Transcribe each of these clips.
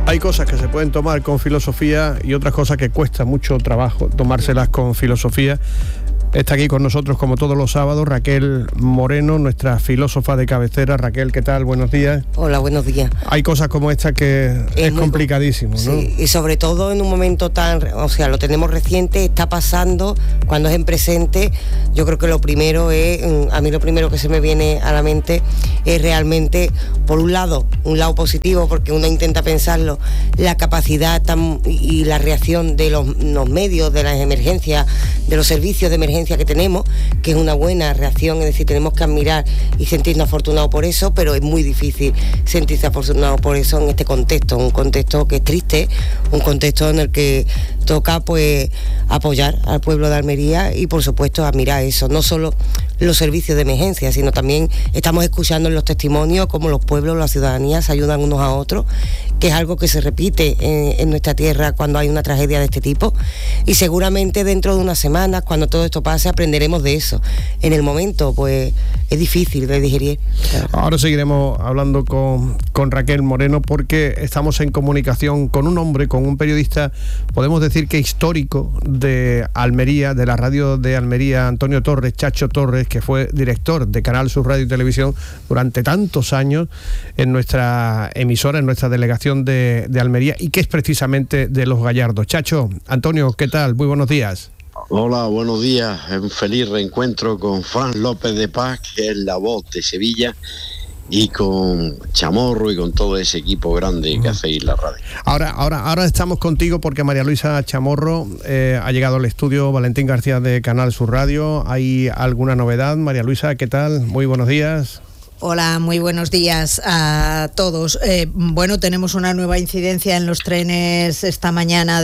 Hay cosas que se pueden tomar con filosofía y otras cosas que cuesta mucho trabajo tomárselas con filosofía. Está aquí con nosotros, como todos los sábados, Raquel Moreno, nuestra filósofa de cabecera. Raquel, ¿qué tal? Buenos días. Hola, buenos días. Hay cosas como esta que es complicadísimo, ¿no? Sí, y sobre todo en un momento tan... O sea, lo tenemos reciente, está pasando, cuando es en presente. Yo creo que lo primero es... A mí lo primero que se me viene a la mente es realmente, por un lado positivo, porque uno intenta pensarlo, la capacidad y la reacción de los medios, de las emergencias, de los servicios de emergencia que tenemos, que es una buena reacción, es decir, tenemos que admirar y sentirnos afortunados por eso, pero es muy difícil sentirse afortunado por eso en este contexto, un contexto que es triste, un contexto en el que toca pues apoyar al pueblo de Almería y por supuesto admirar eso, no solo los servicios de emergencia, sino también estamos escuchando en los testimonios cómo los pueblos, la ciudadanía se ayudan unos a otros, que es algo que se repite en nuestra tierra cuando hay una tragedia de este tipo, y seguramente dentro de unas semanas, cuando todo esto pase, aprenderemos de eso. En el momento pues es difícil de digerir. Ahora seguiremos hablando con Raquel Moreno, porque estamos en comunicación con un hombre, con un periodista, podemos decir que histórico de Almería, de la radio de Almería, Antonio Torres, Chacho Torres, que fue director de Canal Sur Radio y Televisión durante tantos años en nuestra emisora, en nuestra delegación de Almería, y que es precisamente de Los Gallardos. Chacho, Antonio, ¿qué tal? Muy buenos días. Hola, buenos días. Un feliz reencuentro con Fran López de Paz, que es la voz de Sevilla, y con Chamorro y con todo ese equipo grande que hacéis la radio. Ahora estamos contigo porque María Luisa Chamorro ha llegado al estudio. Valentín García de Canal Sur Radio. ¿Hay alguna novedad? María Luisa, ¿qué tal? Muy buenos días. Hola, muy buenos días a todos. Bueno, tenemos una nueva incidencia en los trenes esta mañana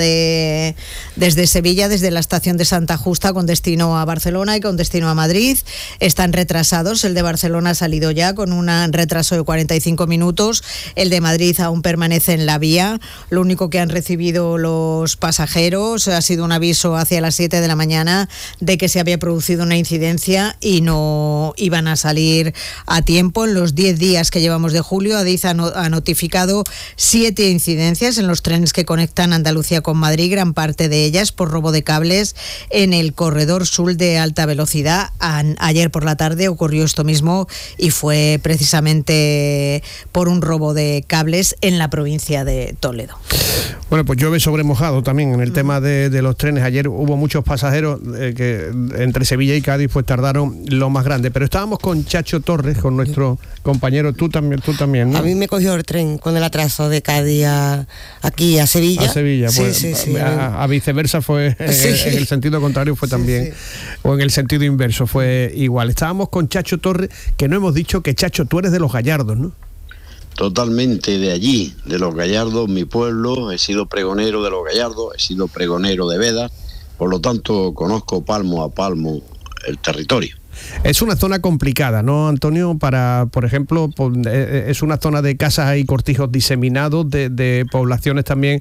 desde Sevilla, desde la estación de Santa Justa, con destino a Barcelona y con destino a Madrid. Están retrasados. El de Barcelona ha salido ya con un retraso de 45 minutos. El de Madrid aún permanece en la vía. Lo único que han recibido los pasajeros ha sido un aviso hacia las 7 de la mañana de que se había producido una incidencia y no iban a salir a tiempo. En los 10 días que llevamos de julio, Adif ha notificado 7 incidencias en los trenes que conectan Andalucía con Madrid, gran parte de ellas por robo de cables en el corredor sur de alta velocidad. Ayer por la tarde ocurrió esto mismo y fue precisamente por un robo de cables en la provincia de Toledo. Bueno, pues llueve sobre mojado también en el tema de los trenes. Ayer hubo muchos pasajeros que entre Sevilla y Cádiz pues tardaron lo más grande, pero estábamos con Chacho Torres, con nuestro compañero, tú también, ¿no? A mí me cogió el tren con el atraso de Cádiz aquí a Sevilla. A Sevilla, pues sí. A viceversa fue, en el sentido contrario fue también, o en el sentido inverso fue igual. Estábamos con Chacho Torres, que no hemos dicho que Chacho, tú eres de Los Gallardos, ¿no? Totalmente de allí, de Los Gallardos, mi pueblo. He sido pregonero de Los Gallardos, he sido pregonero de Vedas, por lo tanto conozco palmo a palmo el territorio. Es una zona complicada, ¿no, Antonio? Por ejemplo, es una zona de casas y cortijos diseminados, de poblaciones también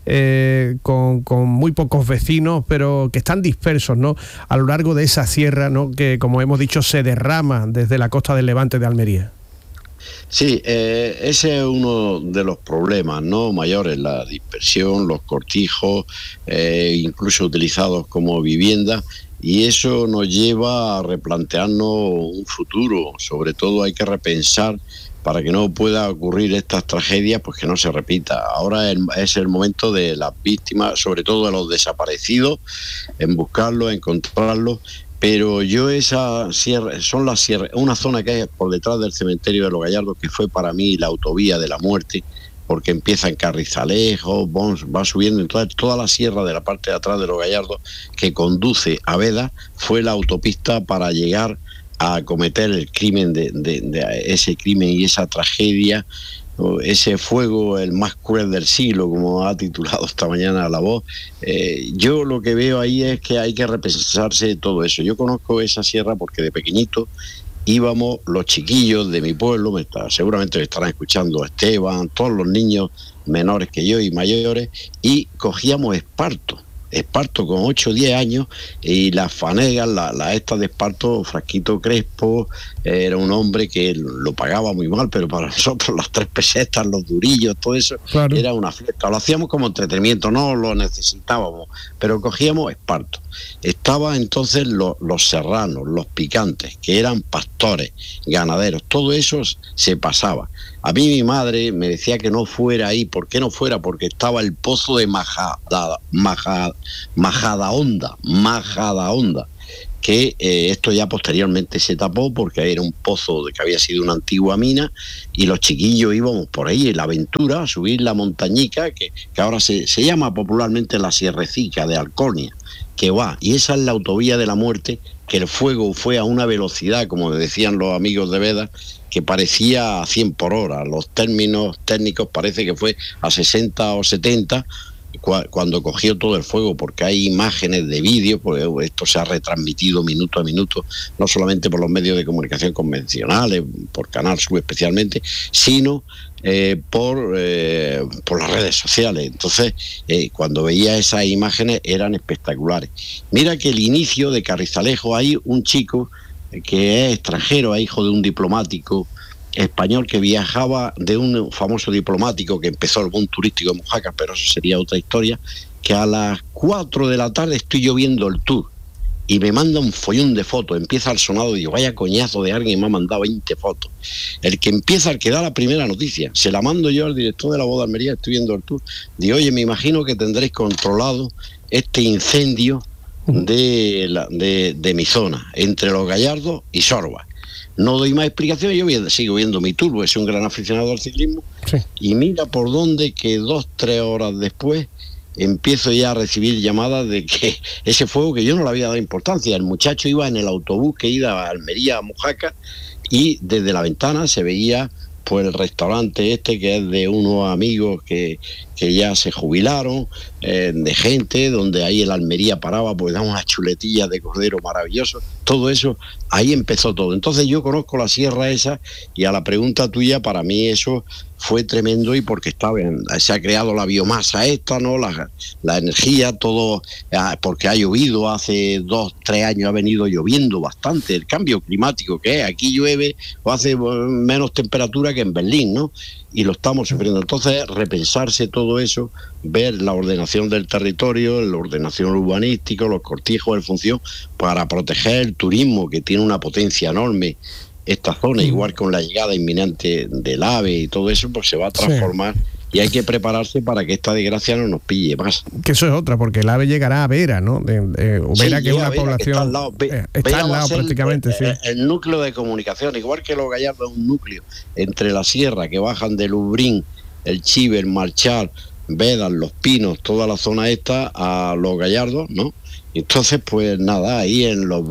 con muy pocos vecinos, pero que están dispersos, ¿no?, a lo largo de esa sierra, ¿no?, que, como hemos dicho, se derrama desde la costa del Levante de Almería. Sí, ese es uno de los problemas, ¿no?, mayores, la dispersión, los cortijos, incluso utilizados como vivienda. Y eso nos lleva a replantearnos un futuro. Sobre todo hay que repensar, para que no pueda ocurrir estas tragedias, pues que no se repita. Ahora es el momento de las víctimas, sobre todo de los desaparecidos, en buscarlos, encontrarlos. Pero yo esa sierra, una zona que hay por detrás del cementerio de Los Gallardos, que fue para mí la autovía de la muerte, porque empieza en Carrizalejo, va subiendo, entonces toda la sierra de la parte de atrás de Los Gallardos que conduce a Veda fue la autopista para llegar a cometer el crimen de ese crimen y esa tragedia, ese fuego, el más cruel del siglo, como ha titulado esta mañana La Voz. Yo lo que veo ahí es que hay que repensarse todo eso. Yo conozco esa sierra porque de pequeñito íbamos los chiquillos de mi pueblo, seguramente me estarán escuchando Esteban, todos los niños menores que yo y mayores, y cogíamos esparto Esparto con 8 o 10 años, y las fanegas, la esta de Esparto, Frasquito Crespo, era un hombre que lo pagaba muy mal, pero para nosotros las 3 pesetas, los durillos, todo eso, claro, era una fiesta. Lo hacíamos como entretenimiento, no lo necesitábamos, pero cogíamos Esparto. Estaba entonces los serranos, los picantes, que eran pastores, ganaderos, todo eso se pasaba. A mí mi madre me decía que no fuera ahí. ¿Por qué no fuera? Porque estaba el pozo de Majadahonda, que esto ya posteriormente se tapó porque era un pozo que había sido una antigua mina, y los chiquillos íbamos por ahí en la aventura a subir la montañica que ahora se llama popularmente la Sierrecica de Alcornia, que va, y esa es la autovía de la muerte, que el fuego fue a una velocidad, como decían los amigos de Veda, que parecía a 100 por hora. Los términos técnicos parece que fue a 60 o 70 cuando cogió todo el fuego, porque hay imágenes de vídeo, porque esto se ha retransmitido minuto a minuto, no solamente por los medios de comunicación convencionales, por Canal Sur especialmente, sino por las redes sociales. Entonces, cuando veía esas imágenes eran espectaculares. Mira que el inicio de Carrizalejo, hay un chico que es extranjero, es hijo de un diplomático español que viajaba, de un famoso diplomático que empezó el boom turístico de Mojácar, pero eso sería otra historia, que a las 4 de la tarde estoy yo viendo el tour y me manda un follón de fotos, empieza el sonado y digo, vaya coñazo de alguien, me ha mandado 20 fotos. El que da la primera noticia, se la mando yo al director de la boda de Almería, estoy viendo el tour, digo, oye, me imagino que tendréis controlado este incendio de mi zona, entre Los Gallardos y Sorba. No doy más explicaciones, yo sigo viendo mi tour, porque soy un gran aficionado al ciclismo, sí. Y mira por dónde que 2-3 horas después empiezo ya a recibir llamadas de que ese fuego, que yo no le había dado importancia, el muchacho iba en el autobús que iba a Almería, a Mojácar, y desde la ventana se veía pues el restaurante este, que es de unos amigos que ya se jubilaron, de gente, donde ahí el Almería paraba, pues daba unas chuletillas de cordero maravillosos, todo eso, ahí empezó todo. Entonces yo conozco la sierra esa, y a la pregunta tuya, para mí eso fue tremendo, y porque se ha creado la biomasa esta, ¿no? La energía, todo, porque ha llovido, hace 2-3 años ha venido lloviendo bastante, el cambio climático que es, aquí llueve o hace menos temperatura que en Berlín, ¿no? Y lo estamos sufriendo. Entonces, repensarse todo eso, ver la ordenación del territorio, la ordenación urbanística, los cortijos en función, para proteger el turismo, que tiene una potencia enorme. Esta zona, igual con la llegada inminente del AVE y todo eso, pues se va a transformar. Sí. Y hay que prepararse para que esta desgracia no nos pille más. Que eso es otra, porque el AVE llegará a Vera, ¿no? Vera, que es una población... Está al lado prácticamente, sí. El núcleo de comunicación, igual que Los Gallardos, es un núcleo entre la sierra, que bajan de Lubrín, el Chive, el Marchal, Vedas, Los Pinos, toda la zona esta, a Los Gallardos, ¿no? Entonces, pues nada, ahí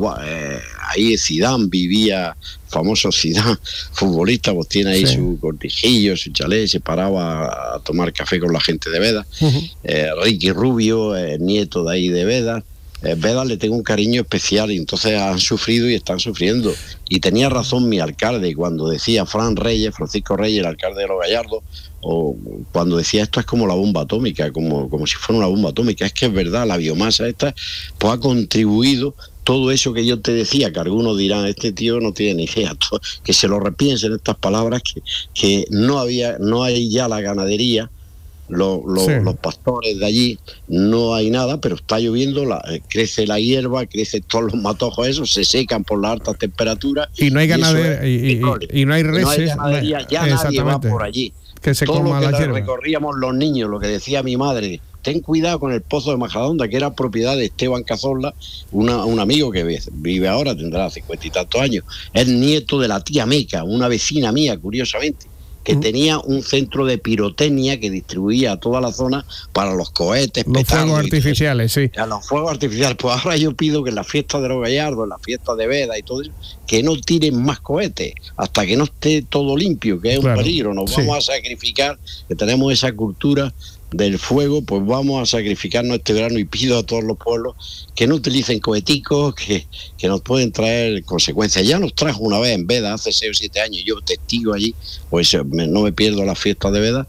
ahí Zidane vivía, famoso Zidane, futbolista, pues tiene ahí su cortijillo, su chalet, se paraba a tomar café con la gente de Veda. Ricky Rubio, nieto de ahí de Veda. Veda le tengo un cariño especial, y entonces han sufrido y están sufriendo. Y tenía razón mi alcalde cuando decía Francisco Reyes, el alcalde de Los Gallardos, o cuando decía esto es como la bomba atómica, como si fuera una bomba atómica. Es que es verdad, la biomasa esta pues ha contribuido. Todo eso que yo te decía, que algunos dirán, este tío no tiene ni idea, que se lo repiensen estas palabras, que no hay ya la ganadería, los pastores de allí, no hay nada, pero está lloviendo, crece la hierba, crecen todos los matojos, esos se secan por las altas temperaturas. Y no hay ganadería, y no hay reses. No hay ganadería, ya nadie va por allí. Que se todo coma lo que la hierba. Recorríamos los niños, lo que decía mi madre, ten cuidado con el pozo de Majadahonda, que era propiedad de Esteban Cazorla, un amigo que vive ahora, tendrá 50 y tantos años, es nieto de la tía Meca, una vecina mía, curiosamente, que tenía un centro de pirotecnia que distribuía a toda la zona para los cohetes, los fuegos artificiales, sí. A los fuegos artificiales. Pues ahora yo pido que en la fiesta de Los Gallardos, en la fiesta de Veda y todo eso, que no tiren más cohetes hasta que no esté todo limpio, que es un peligro. Nos vamos a sacrificar, que tenemos esa cultura del fuego, pues vamos a sacrificarnos este verano, y pido a todos los pueblos que no utilicen coheticos que nos pueden traer consecuencias. Ya nos trajo una vez en Veda hace 6 o 7 años, yo testigo allí, pues no me pierdo las fiestas de Veda,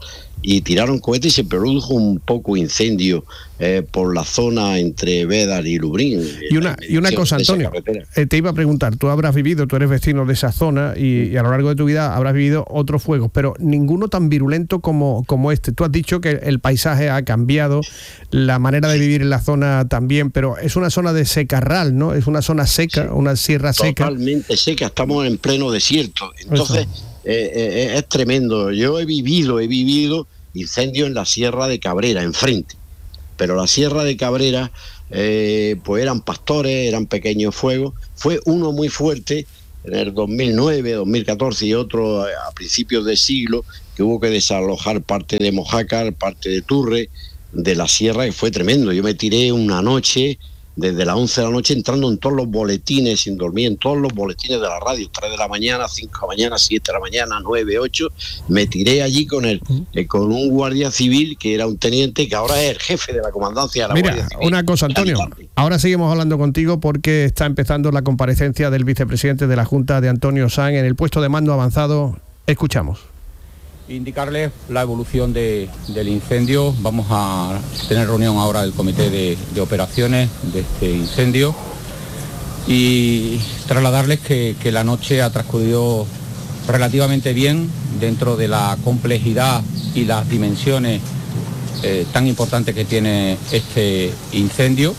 y tiraron cohetes y se produjo un poco incendio por la zona entre Bédar y Lubrín. Y una cosa, Antonio, te iba a preguntar, tú eres vecino de esa zona y a lo largo de tu vida habrás vivido otros fuegos, pero ninguno tan virulento como este. Tú has dicho que el paisaje ha cambiado, la manera de vivir en la zona también, pero es una zona de secarral, ¿no? Es una zona seca, una sierra seca. Totalmente seca, estamos en pleno desierto. Entonces, es tremendo. Yo he vivido incendios en la Sierra de Cabrera, enfrente. Pero la Sierra de Cabrera, pues eran pastores, eran pequeños fuegos. Fue uno muy fuerte en el 2009, 2014 y otro a principios de siglo, que hubo que desalojar parte de Mojácar, parte de Turre, de la sierra, que fue tremendo. Yo me tiré una noche, desde las 11 de la noche, entrando en todos los boletines, sin dormir, en todos los boletines de la radio, 3 de la mañana, 5 de la mañana, 7 de la mañana, 9, 8, me tiré allí con un guardia civil, que era un teniente, que ahora es el jefe de la comandancia de la Guardia Civil. Una cosa, Antonio, ahora seguimos hablando contigo porque está empezando la comparecencia del vicepresidente de la Junta, de Antonio Sanz, en el puesto de mando avanzado. Escuchamos. Indicarles la evolución del incendio. Vamos a tener reunión ahora del comité de operaciones de este incendio y trasladarles que la noche ha transcurrido relativamente bien dentro de la complejidad y las dimensiones tan importantes que tiene este incendio.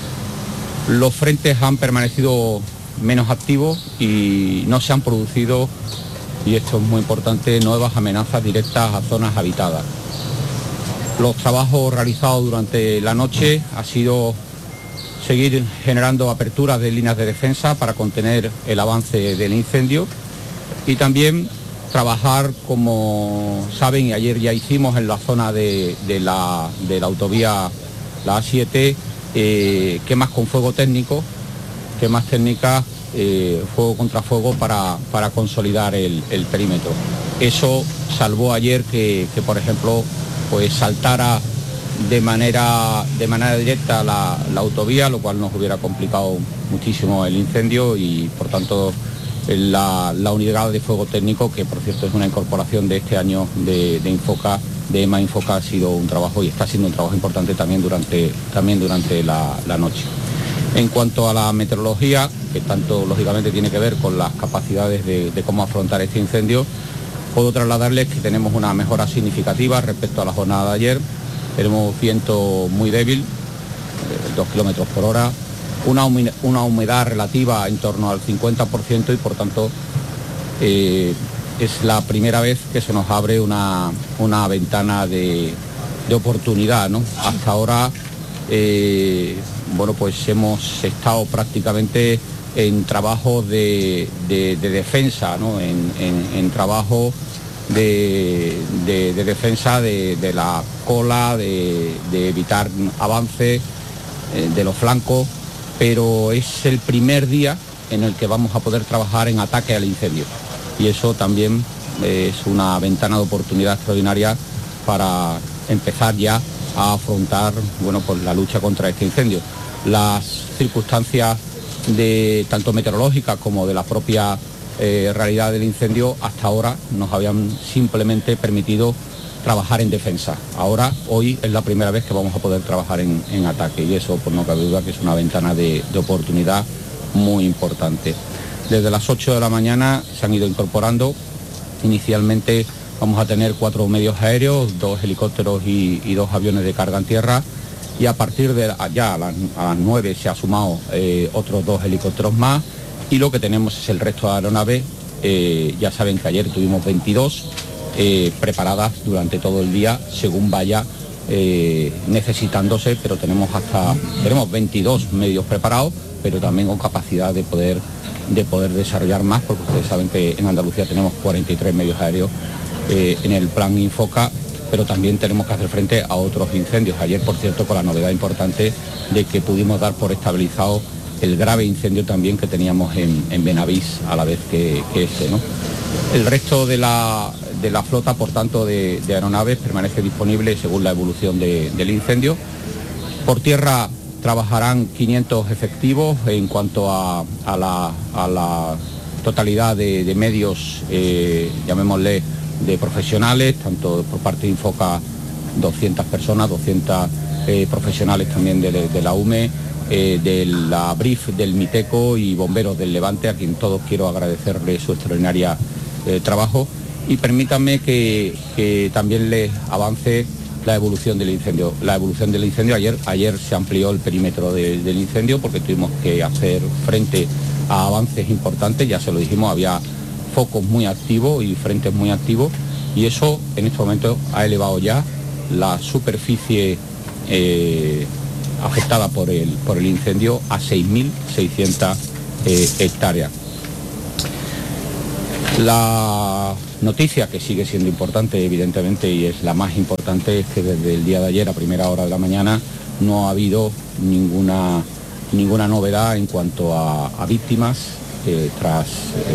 Los frentes han permanecido menos activos y no se han producido, y esto es muy importante, nuevas amenazas directas a zonas habitadas. Los trabajos realizados durante la noche ha sido seguir generando aperturas de líneas de defensa para contener el avance del incendio y también trabajar, como saben, y ayer ya hicimos en la zona de la autovía, la A7, quemas con fuego técnico, quemas técnicas, fuego contra fuego para consolidar el perímetro. Eso salvó ayer que por ejemplo, pues saltara de manera directa la autovía, lo cual nos hubiera complicado muchísimo el incendio y por tanto la unidad de fuego técnico, que por cierto es una incorporación de este año de Infoca, de EMA Infoca, ha sido un trabajo y está siendo un trabajo importante también durante la noche. En cuanto a la meteorología, que tanto lógicamente tiene que ver con las capacidades de cómo afrontar este incendio, puedo trasladarles que tenemos una mejora significativa respecto a la jornada de ayer. Tenemos viento muy débil, 2 kilómetros por hora, una humedad relativa en torno al 50% y por tanto es la primera vez que se nos abre una ventana de oportunidad, ¿no? Hasta ahora pues hemos estado prácticamente en trabajo de defensa, ¿no? En trabajo de defensa de la cola, de evitar avance de los flancos, pero es el primer día en el que vamos a poder trabajar en ataque al incendio y eso también es una ventana de oportunidad extraordinaria para empezar ya a afrontar la lucha contra este incendio. Las circunstancias tanto meteorológicas como de la propia realidad del incendio hasta ahora nos habían simplemente permitido trabajar en defensa. Hoy es la primera vez que vamos a poder trabajar en ataque y eso, pues no cabe duda que es una ventana de oportunidad muy importante. Desde las 8 de la mañana se han ido incorporando. Inicialmente vamos a tener 4 medios aéreos, 2 helicópteros y 2 aviones de carga en tierra y a partir de ya a las 9 se ha sumado otros 2 helicópteros más y lo que tenemos es el resto de aeronaves. Ya saben que ayer tuvimos 22 preparadas durante todo el día según vaya necesitándose, pero tenemos 22 medios preparados, pero también con capacidad de poder desarrollar más, porque ustedes saben que en Andalucía tenemos 43 medios aéreos en el plan Infoca, pero también tenemos que hacer frente a otros incendios. Ayer, por cierto, con la novedad importante de que pudimos dar por estabilizado el grave incendio también que teníamos en Benavís a la vez que este, ¿no? El resto de la flota, por tanto, de aeronaves permanece disponible según la evolución del incendio. Por tierra trabajarán 500 efectivos en cuanto a la totalidad de medios, llamémosle de profesionales, tanto por parte de Infoca 200 personas, 200 profesionales también de la UME, de la BRIF, del MITECO y bomberos del Levante, a quien todos quiero agradecerles su extraordinaria trabajo. Y permítanme que también les avance la evolución del incendio. La evolución del incendio, ayer se amplió el perímetro del incendio porque tuvimos que hacer frente a avances importantes, ya se lo dijimos, había focos muy activos y frentes muy activos, y eso en este momento ha elevado ya la superficie afectada por el incendio a 6.600 hectáreas. La noticia que sigue siendo importante, evidentemente, y es la más importante, es que desde el día de ayer a primera hora de la mañana no ha habido ninguna novedad en cuanto a víctimas tras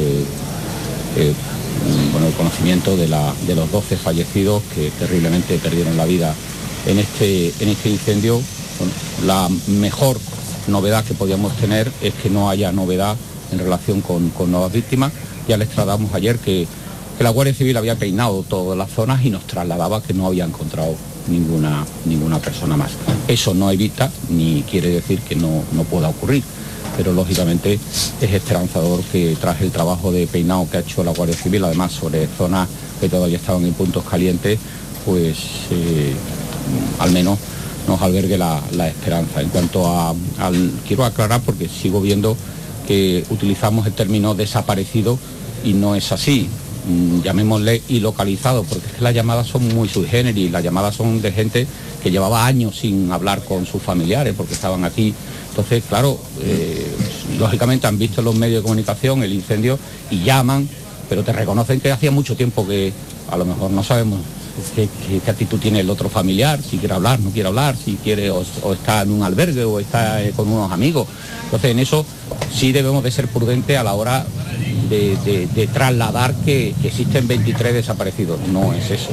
el conocimiento de los 12 fallecidos que terriblemente perdieron la vida en este incendio. Bueno, la mejor novedad que podíamos tener es que no haya novedad en relación con nuevas víctimas. Ya les trasladamos ayer que la Guardia Civil había peinado todas las zonas y nos trasladaba que no había encontrado ninguna persona más. Eso no evita ni quiere decir que no pueda ocurrir, pero lógicamente es esperanzador que tras el trabajo de peinado que ha hecho la Guardia Civil, además sobre zonas que todavía estaban en puntos calientes, pues al menos nos albergue la esperanza. En cuanto quiero aclarar, porque sigo viendo que utilizamos el término desaparecido y no es así. Llamémosle ilocalizado, porque es que las llamadas son muy sui generis, las llamadas son de gente que llevaba años sin hablar con sus familiares porque estaban aquí. Entonces, claro, lógicamente han visto en los medios de comunicación el incendio y llaman, pero te reconocen que hacía mucho tiempo que a lo mejor no sabemos qué actitud tiene el otro familiar, si quiere hablar, no quiere hablar, si quiere o está en un albergue o está con unos amigos. Entonces, en eso sí debemos de ser prudentes a la hora de trasladar que existen 23 desaparecidos. No es eso.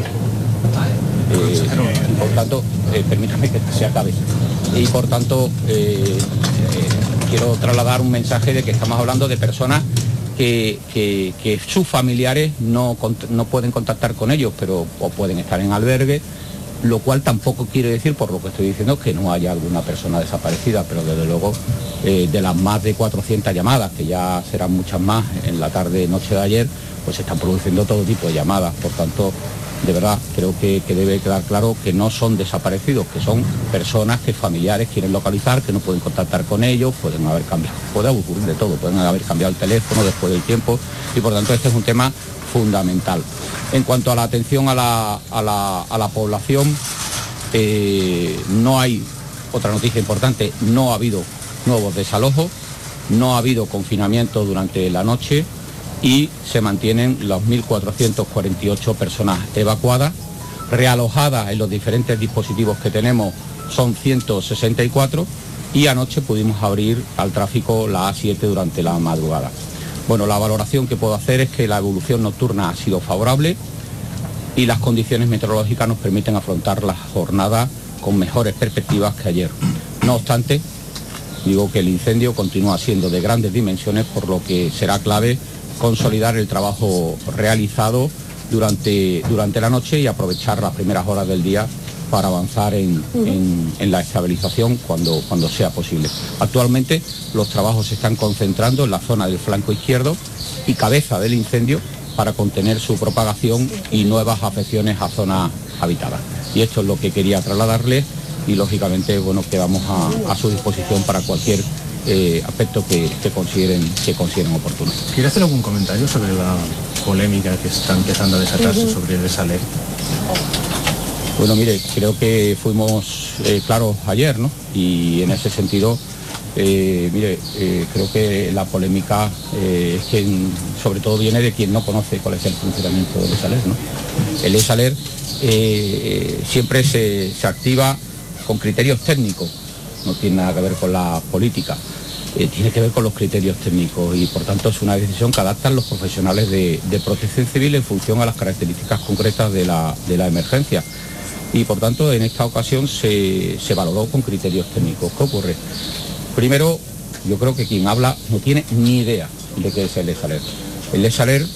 Y por tanto, permítame que se acabe. Y por tanto, quiero trasladar un mensaje de que estamos hablando de personas que sus familiares no pueden contactar con ellos, pero o pueden estar en albergue, lo cual tampoco quiere decir, por lo que estoy diciendo, que no haya alguna persona desaparecida, pero desde luego de las más de 400 llamadas, que ya serán muchas más en la tarde-noche de ayer, pues se están produciendo todo tipo de llamadas. Por tanto, de verdad, creo que debe quedar claro que no son desaparecidos, que son personas que familiares quieren localizar, que no pueden contactar con ellos, pueden haber cambiado, puede ocurrir de todo, pueden haber cambiado el teléfono después del tiempo, y por tanto este es un tema fundamental. En cuanto a la atención a la población, no hay, otra noticia importante, no ha habido nuevos desalojos, no ha habido confinamiento durante la noche y se mantienen las 1.448 personas evacuadas. Realojadas en los diferentes dispositivos que tenemos son 164 y anoche pudimos abrir al tráfico la A7 durante la madrugada. Bueno, la valoración que puedo hacer es que la evolución nocturna ha sido favorable y las condiciones meteorológicas nos permiten afrontar la jornada con mejores perspectivas que ayer. No obstante, digo que el incendio continúa siendo de grandes dimensiones, por lo que será clave consolidar el trabajo realizado durante la noche y aprovechar las primeras horas del día para avanzar en la estabilización cuando sea posible. Actualmente los trabajos se están concentrando en la zona del flanco izquierdo y cabeza del incendio para contener su propagación y nuevas afecciones a zonas habitadas. Y esto es lo que quería trasladarles y lógicamente quedamos a su disposición para cualquier aspecto que consideren oportuno. ¿Quiere hacer algún comentario sobre la polémica que está empezando a desatarse sobre Desaler? Bueno, mire, creo que fuimos claros ayer, ¿no? Y en ese sentido, creo que la polémica es que sobre todo viene de quien no conoce cuál es el funcionamiento del Desaler, ¿no? El Desaler siempre se activa con criterios técnicos, no tiene nada que ver con la política, tiene que ver con los criterios técnicos y por tanto es una decisión que adaptan los profesionales de protección civil en función a las características concretas de la emergencia. Y por tanto en esta ocasión se valoró con criterios técnicos. ¿Qué ocurre? Primero, yo creo que quien habla no tiene ni idea de qué es el Desaler. El ESALER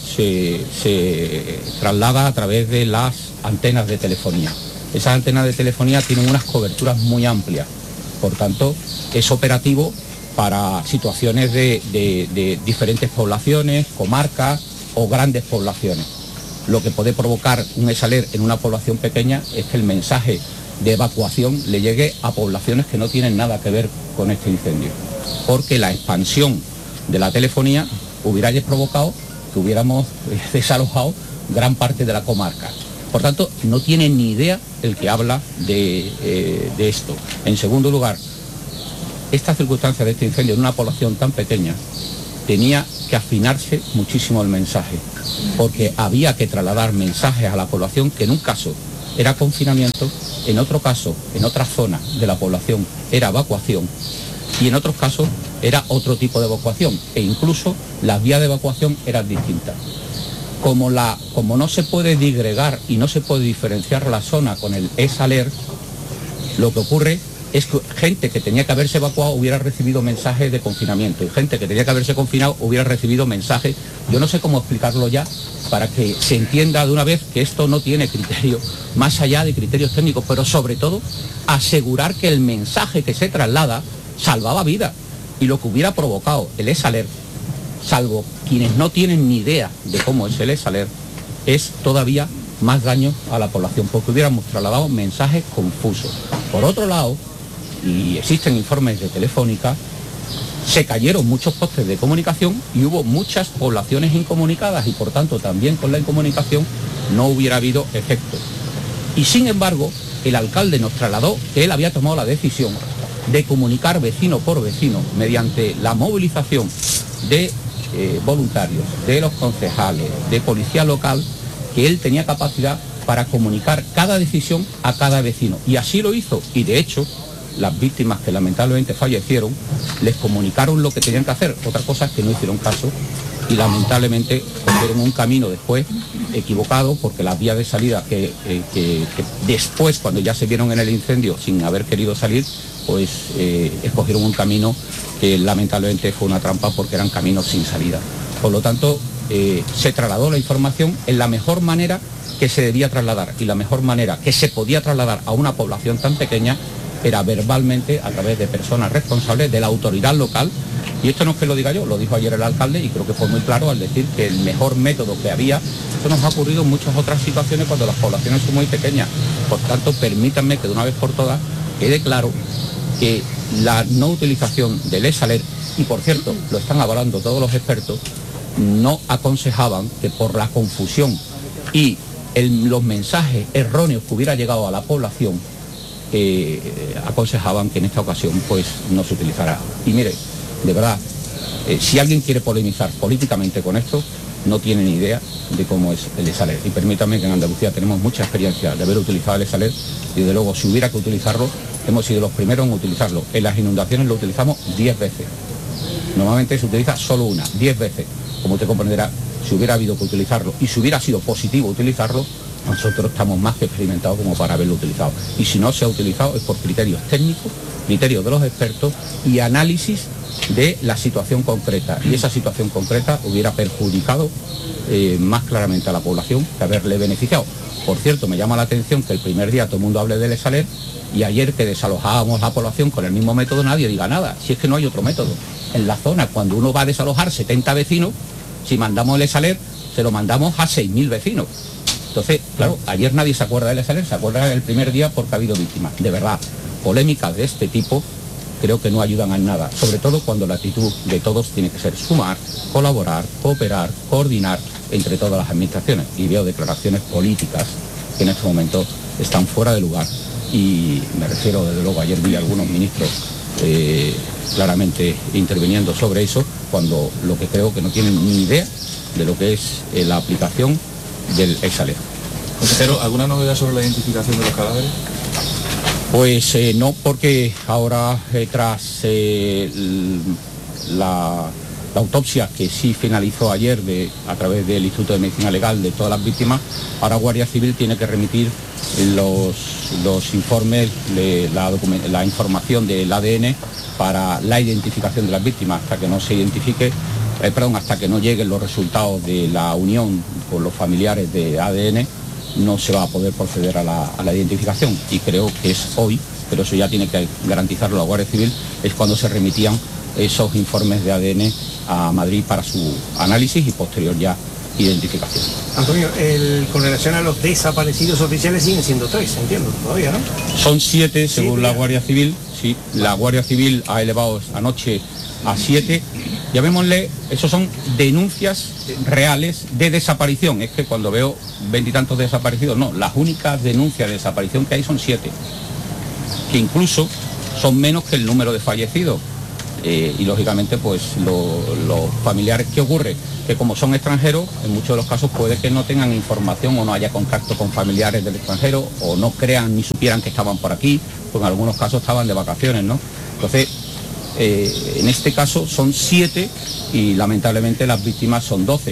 se traslada a través de las antenas de telefonía. Esas antenas de telefonía tienen unas coberturas muy amplias, por tanto es operativo para situaciones de diferentes poblaciones, comarcas o grandes poblaciones. Lo que puede provocar un ESALER en una población pequeña es que el mensaje de evacuación le llegue a poblaciones que no tienen nada que ver con este incendio, porque la expansión de la telefonía hubiera provocado que hubiéramos desalojado gran parte de la comarca. Por tanto, no tiene ni idea el que habla de esto. En segundo lugar, esta circunstancia de este incendio en una población tan pequeña tenía que afinarse muchísimo el mensaje, porque había que trasladar mensajes a la población que en un caso era confinamiento, en otro caso, en otra zona de la población era evacuación y en otros casos era otro tipo de evacuación e incluso las vías de evacuación eran distintas. Como no se puede disgregar y no se puede diferenciar la zona con el ESALER, lo que ocurre es que gente que tenía que haberse evacuado hubiera recibido mensajes de confinamiento y gente que tenía que haberse confinado hubiera recibido mensajes, yo no sé cómo explicarlo ya, para que se entienda de una vez que esto no tiene criterio, más allá de criterios técnicos, pero sobre todo asegurar que el mensaje que se traslada salvaba vidas y lo que hubiera provocado el ESALER, salvo quienes no tienen ni idea de cómo es el ESALER, es todavía más daño a la población, porque hubiéramos trasladado mensajes confusos. Por otro lado, y existen informes de Telefónica, se cayeron muchos postes de comunicación y hubo muchas poblaciones incomunicadas y por tanto también con la incomunicación no hubiera habido efecto. Y sin embargo, el alcalde nos trasladó que él había tomado la decisión de comunicar vecino por vecino mediante la movilización de voluntarios, de los concejales, de policía local, que él tenía capacidad para comunicar cada decisión a cada vecino. Y así lo hizo. Y de hecho, las víctimas que lamentablemente fallecieron, les comunicaron lo que tenían que hacer. Otra cosa es que no hicieron caso y lamentablemente cogieron un camino después equivocado, porque las vías de salida que después, cuando ya se vieron en el incendio sin haber querido salir, pues escogieron un camino que lamentablemente fue una trampa porque eran caminos sin salida. Por lo tanto, se trasladó la información en la mejor manera que se debía trasladar, y la mejor manera que se podía trasladar a una población tan pequeña era verbalmente, a través de personas responsables de la autoridad local. Y esto no es que lo diga yo, lo dijo ayer el alcalde y creo que fue muy claro al decir que el mejor método que había. Esto nos ha ocurrido en muchas otras situaciones cuando las poblaciones son muy pequeñas. Por tanto, permítanme que de una vez por todas quede claro que la no utilización del ESALER, y por cierto, lo están avalando todos los expertos, no aconsejaban que por la confusión y los mensajes erróneos que hubiera llegado a la población, aconsejaban que en esta ocasión pues no se utilizara. Y mire, de verdad, si alguien quiere polemizar políticamente con esto, no tiene ni idea de cómo es el ESALER. Y permítanme que en Andalucía tenemos mucha experiencia de haber utilizado el ESALER y desde luego si hubiera que utilizarlo, hemos sido los primeros en utilizarlo. En las inundaciones lo utilizamos 10 veces. Normalmente se utiliza solo una, 10 veces. Como usted comprenderá, si hubiera habido que utilizarlo y si hubiera sido positivo utilizarlo, nosotros estamos más que experimentados como para haberlo utilizado. Y si no se ha utilizado es por criterios técnicos, criterios de los expertos y análisis de la situación concreta. Y esa situación concreta hubiera perjudicado más claramente a la población que haberle beneficiado. Por cierto, me llama la atención que el primer día todo el mundo hable del ESALER y ayer que desalojábamos la población con el mismo método nadie diga nada. Si es que no hay otro método. En la zona, cuando uno va a desalojar 70 vecinos, si mandamos el ESALER, se lo mandamos a 6.000 vecinos. Entonces, claro, ayer nadie se acuerda del ESALER, se acuerda del primer día porque ha habido víctimas. De verdad, polémicas de este tipo creo que no ayudan a nada, sobre todo cuando la actitud de todos tiene que ser sumar, colaborar, cooperar, coordinar entre todas las administraciones. Y veo declaraciones políticas que en este momento están fuera de lugar. Y me refiero, desde luego, ayer vi a algunos ministros claramente interviniendo sobre eso, cuando lo que creo que no tienen ni idea de lo que es la aplicación del ESALER. Consejero, ¿alguna novedad sobre la identificación de los cadáveres? Pues no, porque ahora tras la autopsia que sí finalizó ayer a través del Instituto de Medicina Legal de todas las víctimas, ahora Guardia Civil tiene que remitir los informes, la información del ADN para la identificación de las víctimas. Hasta que no se identifique hasta que no lleguen los resultados de la unión con los familiares de ADN, no se va a poder proceder a la identificación. Y creo que es hoy, pero eso ya tiene que garantizarlo la Guardia Civil, es cuando se remitían esos informes de ADN a Madrid para su análisis y posterior ya identificación. Antonio, con relación a los desaparecidos oficiales siguen siendo 3, entiendo, todavía, ¿no? Son 7 según la Guardia Civil, sí, la Guardia Civil ha elevado anoche a 7. Llamémosle, esos son denuncias reales de desaparición. Es que cuando veo 20 y tantos desaparecidos, no, las únicas denuncias de desaparición que hay son 7, que incluso son menos que el número de fallecidos. Y lógicamente pues los familiares, ¿qué ocurre? Que como son extranjeros, en muchos de los casos puede que no tengan información o no haya contacto con familiares del extranjero o no crean ni supieran que estaban por aquí, pues en algunos casos estaban de vacaciones, ¿no? Entonces, en este caso son 7 y lamentablemente las víctimas son 12.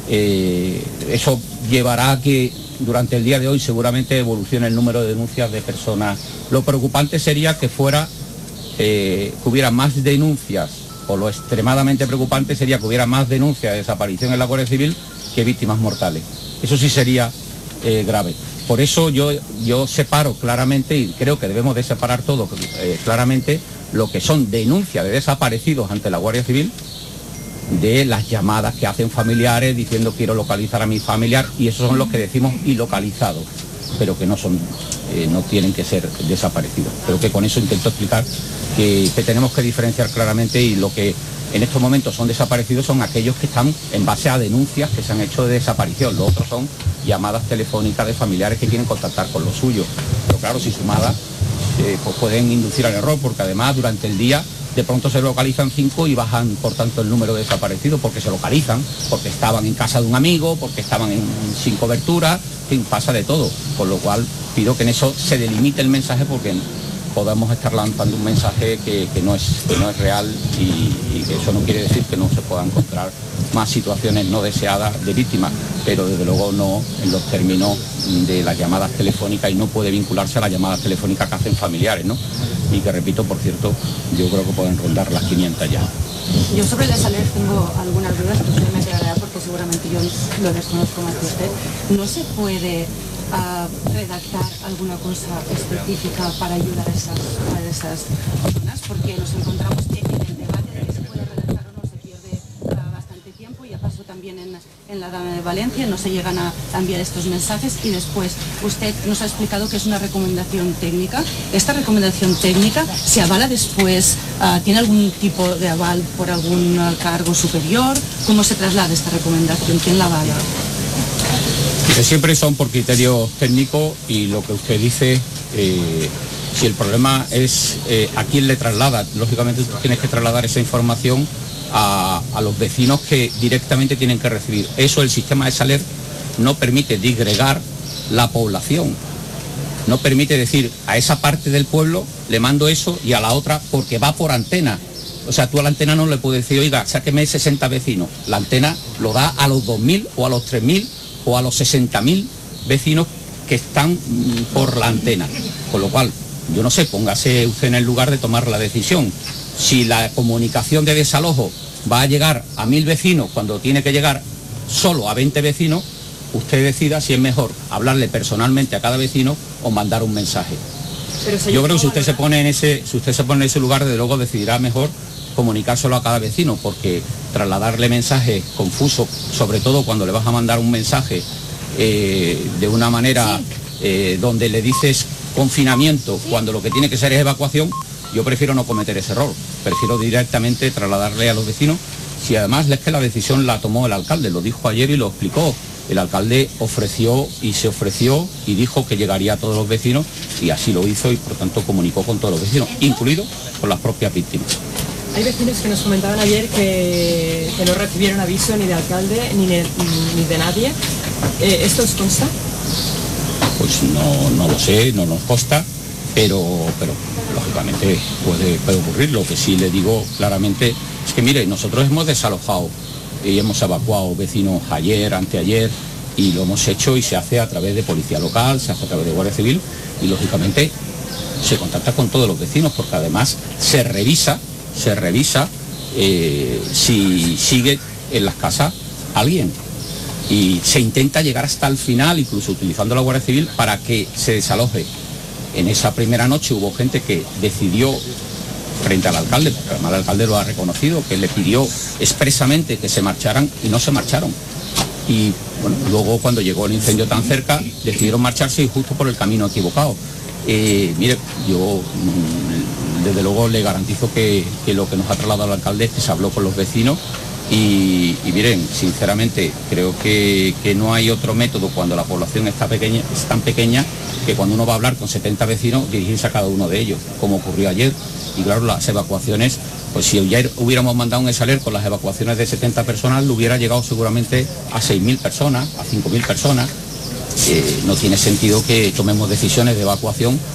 Eso llevará a que durante el día de hoy seguramente evolucione el número de denuncias de personas. Lo preocupante sería que hubiera más denuncias, o lo extremadamente preocupante sería que hubiera más denuncias de desaparición en la Guardia Civil que víctimas mortales. Eso sí sería grave. Por eso yo separo claramente, y creo que debemos de separar todo claramente, lo que son denuncias de desaparecidos ante la Guardia Civil de las llamadas que hacen familiares diciendo quiero localizar a mi familiar, y esos son los que decimos ilocalizados, pero que no tienen que ser desaparecidos. Creo que con eso intento explicar que tenemos que diferenciar claramente, y lo que en estos momentos son desaparecidos son aquellos que están en base a denuncias que se han hecho de desaparición. Los otros son llamadas telefónicas de familiares que quieren contactar con los suyos. Pero claro, si sumadas, pues pueden inducir al error, porque además durante el día de pronto se localizan 5 y bajan por tanto el número de desaparecidos, porque se localizan, porque estaban en casa de un amigo, porque estaban sin cobertura, en fin, pasa de todo. Con lo cual pido que en eso se delimite el mensaje, porque podamos estar lanzando un mensaje que no es real, y que eso no quiere decir que no se puedan encontrar más situaciones no deseadas de víctimas, pero desde luego no en los términos de las llamadas telefónicas, y no puede vincularse a las llamadas telefónicas que hacen familiares, ¿no? Y que, repito, por cierto, yo creo que pueden rondar las 500 ya. Yo sobre el Saler tengo algunas dudas que usted me aclarará, porque seguramente yo lo desconozco más que usted. ¿No se puede redactar alguna cosa específica para ayudar a esas personas? Porque nos encontramos en el debate de que se puede redactar o no, se pierde bastante tiempo. Ya pasó también en la Dama de Valencia, no se llegan a enviar estos mensajes, y después usted nos ha explicado que es una recomendación técnica. ¿Esta recomendación técnica se avala después? ¿Tiene algún tipo de aval por algún cargo superior? ¿Cómo se traslada esta recomendación? ¿Quién la avala? Siempre son por criterios técnicos, y lo que usted dice, si el problema es a quién le traslada, lógicamente tú tienes que trasladar esa información a los vecinos que directamente tienen que recibir. Eso el sistema de Saler no permite disgregar la población, no permite decir a esa parte del pueblo le mando eso y a la otra, porque va por antena. O sea, tú a la antena no le puedes decir, oiga, sáqueme 60 vecinos. La antena lo da a los 2.000 o a los 3.000 o a los 60.000 vecinos que están por la antena. Con lo cual, yo no sé, póngase usted en el lugar de tomar la decisión. Si la comunicación de desalojo va a llegar a 1.000 vecinos cuando tiene que llegar solo a 20 vecinos, usted decida si es mejor hablarle personalmente a cada vecino o mandar un mensaje. Yo creo que si usted se pone en ese lugar, desde luego decidirá mejor comunicárselo a cada vecino, porque trasladarle mensajes confusos, sobre todo cuando le vas a mandar un mensaje de una manera donde le dices confinamiento, cuando lo que tiene que ser es evacuación, yo prefiero no cometer ese error, prefiero directamente trasladarle a los vecinos. Si además es que la decisión la tomó el alcalde, lo dijo ayer y lo explicó. El alcalde ofreció y dijo que llegaría a todos los vecinos, y así lo hizo, y por tanto comunicó con todos los vecinos, incluidos con las propias víctimas. Hay vecinos que nos comentaban ayer que no recibieron aviso ni de alcalde ni de nadie. ¿Esto os consta? Pues no lo sé, no nos consta, pero lógicamente puede ocurrir. Lo que sí le digo claramente es que, mire, nosotros hemos desalojado y hemos evacuado vecinos ayer, anteayer, y lo hemos hecho y se hace a través de policía local, se hace a través de Guardia Civil, y lógicamente se contacta con todos los vecinos, porque además se revisa si sigue en las casas a alguien. Y se intenta llegar hasta el final, incluso utilizando la Guardia Civil, para que se desaloje. En esa primera noche hubo gente que decidió, frente al alcalde, porque además el alcalde lo ha reconocido, que le pidió expresamente que se marcharan y no se marcharon. Y bueno, luego cuando llegó el incendio tan cerca, decidieron marcharse y justo por el camino equivocado. Mire, yo desde luego le garantizo que lo que nos ha trasladado el alcalde es que se habló con los vecinos y miren, sinceramente creo que no hay otro método cuando la población es tan pequeña que cuando uno va a hablar con 70 vecinos dirigirse a cada uno de ellos, como ocurrió ayer. Y claro, las evacuaciones, pues si ayer hubiéramos mandado un Esaler con las evacuaciones de 70 personas, lo hubiera llegado seguramente a 6.000 personas, a 5.000 personas. No tiene sentido que tomemos decisiones de evacuación